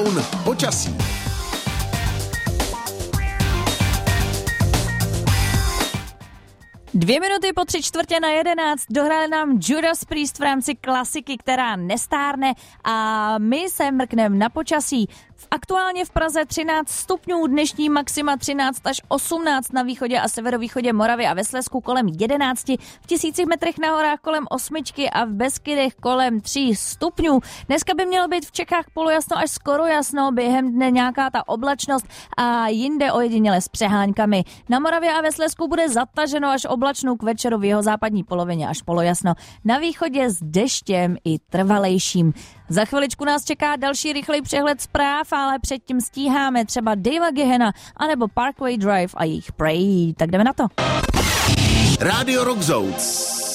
Počasí. Dvě minuty po 11:45 dohráli nám Judas Priest v rámci klasiky, která nestárne, a my se mrkneme na počasí. Aktuálně v Praze 13 stupňů, dnešní maxima 13 až 18 na východě a severovýchodě Moravy a ve Slezsku kolem 11, v 1000 metrech na horách kolem 8 a v Beskydech kolem 3 stupňů. Dneska by mělo být v Čechách polojasno až skoro jasno, během dne nějaká ta oblačnost a jinde ojediněle s přeháňkami. Na Moravě a ve Slezsku bude zataženo až oblačno, k večeru v jeho západní polovině až polojasno. Na východě s deštěm i trvalejším. Za chviličku nás čeká další rychlej přehled zpráv, ale předtím stíháme třeba Davea Gehena anebo Parkway Drive a jejich Pray. Tak jdeme na to. Rádio Rock Zones.